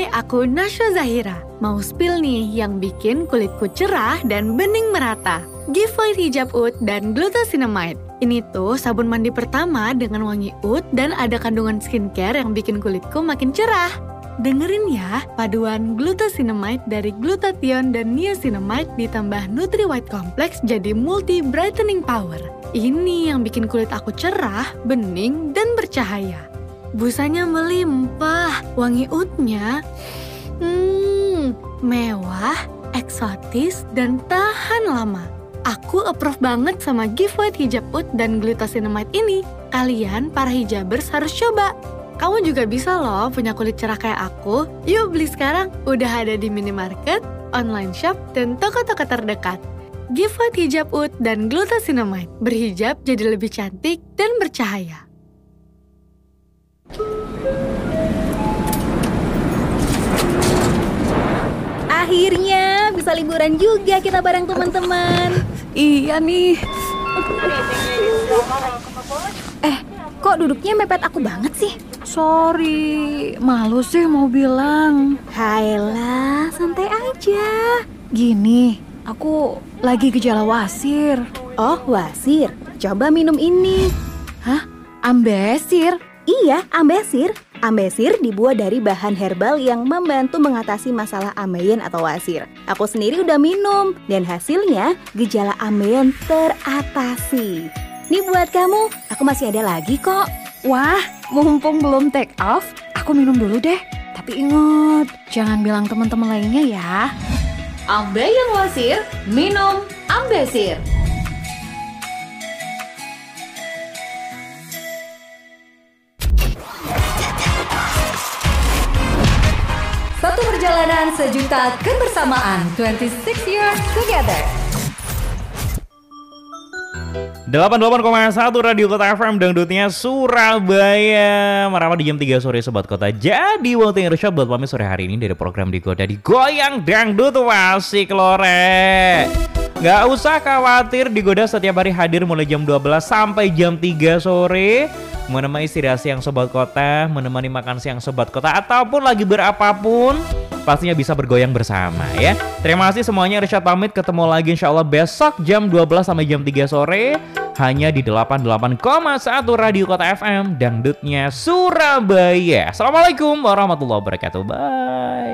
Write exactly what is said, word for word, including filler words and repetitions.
Hai, aku Nasya Zahira. Mau spill nih yang bikin kulitku cerah dan bening merata. Giveaway hijab oud dan glucosinamide. Ini tuh sabun mandi pertama dengan wangi oud dan ada kandungan skincare yang bikin kulitku makin cerah. Dengerin ya, paduan glucosinamide dari glutathione dan niacinamide ditambah Nutri White Complex jadi multi brightening power. Ini yang bikin kulit aku cerah, bening, dan bercahaya. Busanya melimpah, wangi oudnya hmm, mewah, eksotis, dan tahan lama. Aku approve banget sama giveaway hijab oud dan glucosinamide ini. Kalian, para hijabers, harus coba. Kamu juga bisa loh punya kulit cerah kayak aku. Yuk beli sekarang, udah ada di minimarket, online shop, dan toko-toko terdekat. Giveaway hijab oud dan glucosinamide. Berhijab jadi lebih cantik dan bercahaya. Akhirnya bisa liburan juga kita bareng teman-teman. Iya nih. Eh, kok duduknya mepet aku banget sih? Sorry, malu sih mau bilang. Hailah, santai aja. Gini, aku lagi gejala wasir. Oh, wasir. Coba minum ini. Hah? Ambesir? Iya, ambesir. Ambesir dibuat dari bahan herbal yang membantu mengatasi masalah ambeien atau wasir. Aku sendiri udah minum, dan hasilnya gejala ambeien teratasi. Nih buat kamu, aku masih ada lagi kok. Wah, mumpung belum take off, aku minum dulu deh. Tapi ingat, jangan bilang teman-teman lainnya ya. Ambeien wasir, minum Ambesir. Satu perjalanan sejuta kebersamaan, twenty-six years together. delapan puluh delapan koma satu Radio Kota F M Dangdutnya Surabaya. Merapat di jam tiga sore Sobat Kota. Jadi waktu yang rusak buat pamit sore hari ini dari program Digoda Digoyang Dangdut. Asik lore. Gak usah khawatir, Digoda setiap hari hadir mulai jam dua belas sampai jam tiga sore. Menemani istirahat siang Sobat Kota, menemani makan siang Sobat Kota, ataupun lagi berapapun, pastinya bisa bergoyang bersama ya. Terima kasih semuanya, Irsyad pamit, ketemu lagi insya Allah besok jam dua belas sampai jam tiga sore. Hanya di delapan puluh delapan koma satu Radio Kota F M Dangdutnya Surabaya. Assalamualaikum warahmatullahi wabarakatuh. Bye.